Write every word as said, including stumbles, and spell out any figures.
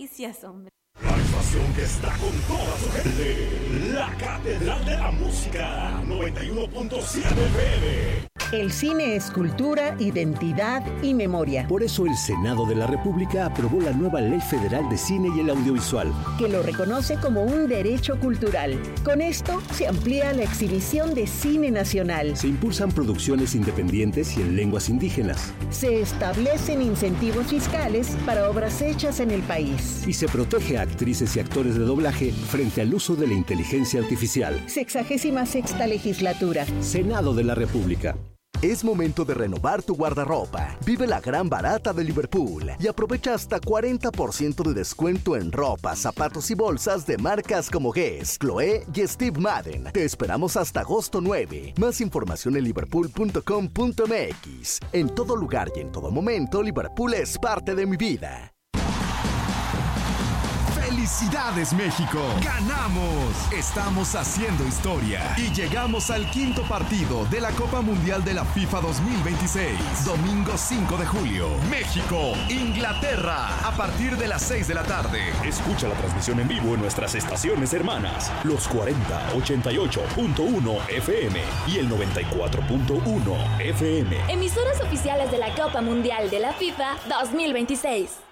Gracias, hombre. La estación que está con toda su gente. La Catedral de la Música. noventa y uno punto siete F M. El cine es cultura, identidad y memoria. Por eso el Senado de la República aprobó la nueva Ley Federal de Cine y el Audiovisual, que lo reconoce como un derecho cultural. Con esto se amplía la exhibición de cine nacional. Se impulsan producciones independientes y en lenguas indígenas. Se establecen incentivos fiscales para obras hechas en el país. Y se protege a actrices y actores de doblaje frente al uso de la inteligencia artificial. Sexagésima sexta legislatura. Senado de la República. Es momento de renovar tu guardarropa. Vive la gran barata de Liverpool y aprovecha hasta cuarenta por ciento de descuento en ropa, zapatos y bolsas de marcas como Guess, Chloé y Steve Madden. Te esperamos hasta agosto nueve. Más información en liverpool punto com punto m x. En todo lugar y en todo momento, Liverpool es parte de mi vida. ¡Felicidades, México! ¡Ganamos! Estamos haciendo historia y llegamos al quinto partido de la Copa Mundial de la FIFA dos mil veintiséis. Domingo cinco de julio. México, Inglaterra. A partir de las seis de la tarde. Escucha la transmisión en vivo en nuestras estaciones hermanas. Los cuarenta, ochenta y ocho punto uno F M y el noventa y cuatro punto uno F M. Emisoras oficiales de la Copa Mundial de la FIFA dos mil veintiséis.